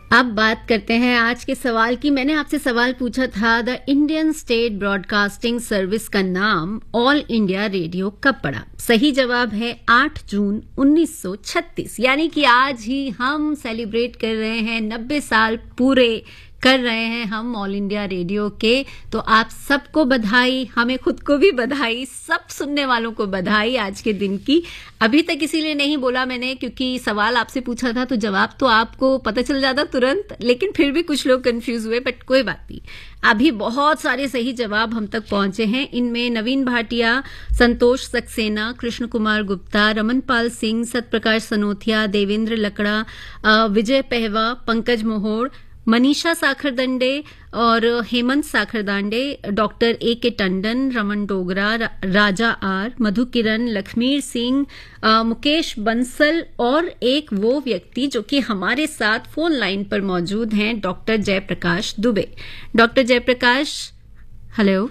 अब बात करते हैं आज के सवाल की। मैंने आपसे सवाल पूछा था, the Indian state broadcasting service का नाम ऑल इंडिया रेडियो कब पड़ा? सही जवाब है 8 जून 1936। यानी कि आज ही हम सेलिब्रेट कर रहे हैं, 90 साल पूरे कर रहे हैं हम ऑल इंडिया रेडियो के। तो आप सबको बधाई, हमें खुद को भी बधाई, सब सुनने वालों को बधाई आज के दिन की। अभी तक इसीलिए नहीं बोला मैंने क्योंकि सवाल आपसे पूछा था तो जवाब तो आपको पता चल जाता तुरंत, लेकिन फिर भी कुछ लोग कंफ्यूज हुए, बट कोई बात नहीं। अभी बहुत सारे सही जवाब हम तक पहुंचे हैं। इनमें नवीन भाटिया, संतोष सक्सेना, कृष्ण कुमार गुप्ता, रमनपाल सिंह, सतप्रकाश सनोथिया, देवेंद्र लकड़ा, विजय पहवा, पंकज मोहोड़, मनीषा साखरदंडे और Hemant Sakhardande, doctor A.K. Tandon, Raman Dogra, Raja are, मधु किरण, लक्ष्मीर सिंह, मुकेश बंसल और एक वो व्यक्ति जो कि हमारे साथ फोन लाइन पर मौजूद हैं, doctor Jayaprakash Dubey. Doctor Jayaprakash, hello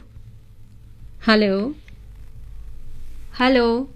hello hello.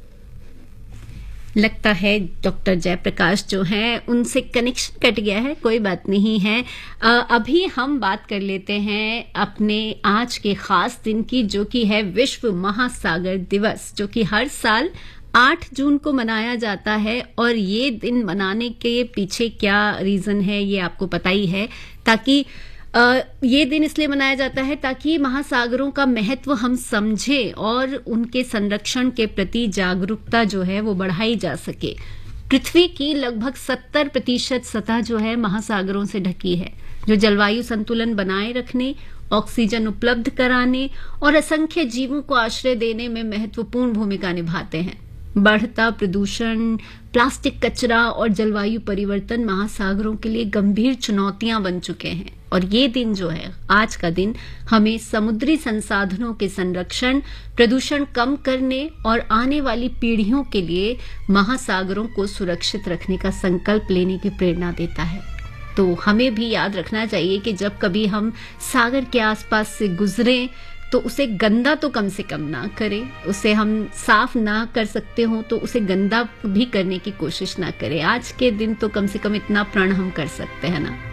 लगता है डॉक्टर जयप्रकाश जो हैं उनसे कनेक्शन कट गया है, कोई बात नहीं है। अभी हम बात कर लेते हैं अपने आज के खास दिन की, जो कि है विश्व महासागर दिवस, जो कि हर साल 8 जून को मनाया जाता है। और ये दिन मनाने के पीछे क्या रीजन है ये आपको पता ही है। ताकि ये दिन इसलिए मनाया जाता है ताकि महासागरों का महत्व हम समझें और उनके संरक्षण के प्रति जागरूकता जो है वो बढ़ाई जा सके। पृथ्वी की लगभग 70% सतह जो है महासागरों से ढकी है, जो जलवायु संतुलन बनाए रखने, ऑक्सीजन उपलब्ध कराने और असंख्य जीवों को आश्रय देने में महत्वपूर्ण भूमिका निभाते हैं। बढ़ता प्रदूषण, प्लास्टिक कचरा और जलवायु परिवर्तन महासागरों के लिए गंभीर चुनौतियां बन चुके हैं। और ये दिन जो है, आज का दिन, हमें समुद्री संसाधनों के संरक्षण, प्रदूषण कम करने और आने वाली पीढ़ियों के लिए महासागरों को सुरक्षित रखने का संकल्प लेने की प्रेरणा देता है। तो हमें भी याद रखना चाहिए कि जब कभी हम सागर के आसपास से गुजरें तो उसे गंदा तो कम से कम ना करें, उसे हम साफ ना कर सकते हो तो उसे गंदा भी करने की कोशिश ना करें। आज के दिन तो कम से कम इतना प्रण हम कर सकते हैं ना।